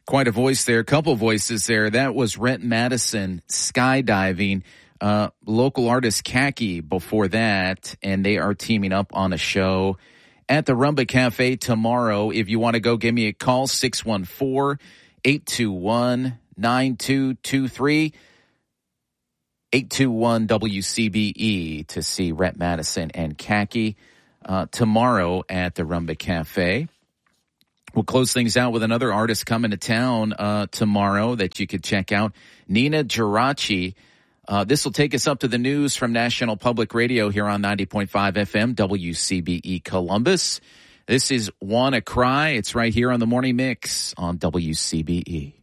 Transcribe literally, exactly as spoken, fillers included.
Quite a voice there, a couple voices there. That was Rhett Madison skydiving. Uh, local artist Khaki before that, and they are teaming up on a show at the Rumba Cafe tomorrow. If you want to go, give me a call, six one four, eight two one, nine two two three, eight two one W C B E to see Rhett Madison and Khaki uh, tomorrow at the Rumba Cafe. We'll close things out with another artist coming to town uh, tomorrow that you could check out, Nina Geraci. Uh, this will take us up to the news from National Public Radio here on ninety point five F M, W C B E Columbus. This is Wanna Cry. It's right here on the Morning Mix on W C B E.